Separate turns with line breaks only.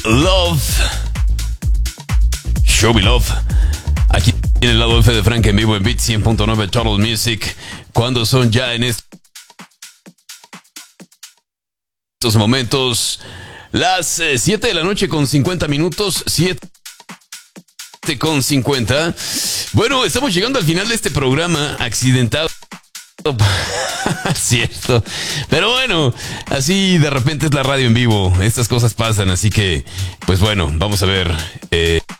Love. Show Me Love. Aquí en el lado F de Frank en vivo en Beat 100.9 Total Music. Cuando son ya en estos momentos las 7 de la noche con 50 minutos. 7 con 50. Bueno, estamos llegando al final de este programa accidentado. Cierto. Pero bueno, así de repente es la radio en vivo. Estas cosas pasan, así que, pues bueno, vamos a ver.